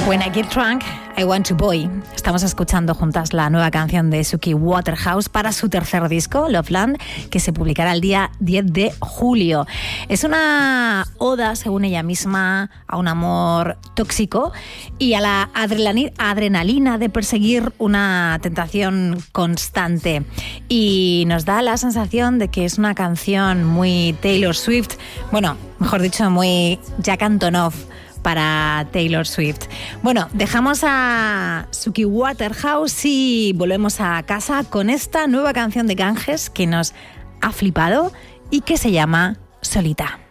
When I Get Drunk, I Want to Boy. Estamos escuchando juntas la nueva canción de Suki Waterhouse para su tercer disco, Loveland, que se publicará el día 10 de julio. Es una oda, según ella misma, a un amor tóxico y a la adrenalina de perseguir una tentación constante. Y nos da la sensación de que es una canción muy Taylor Swift, bueno, mejor dicho, muy Jack Antonoff para Taylor Swift. Bueno, dejamos a Suki Waterhouse y volvemos a casa con esta nueva canción de Ganges que nos ha flipado y que se llama Solita.